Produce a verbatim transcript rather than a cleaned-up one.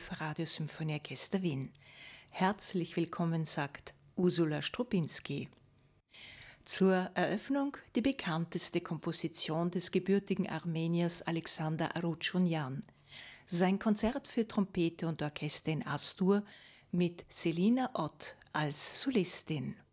auf Radio Symphonieorchester Wien. Herzlich willkommen, sagt Ursula Strupinski. Zur Eröffnung die bekannteste Komposition des gebürtigen Armeniers Alexander Arutschunjan. Sein Konzert für Trompete und Orchester in As-Dur mit Selina Ott als Solistin.